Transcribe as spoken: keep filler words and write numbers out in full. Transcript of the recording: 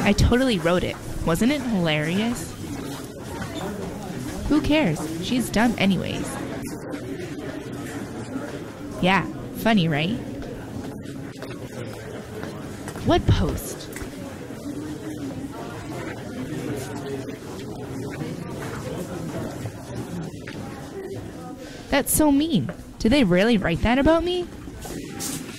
I totally wrote it. Wasn't it hilarious? Who cares? She's dumb anyways. Yeah, funny, right? What post? That's so mean. Did they really write that about me?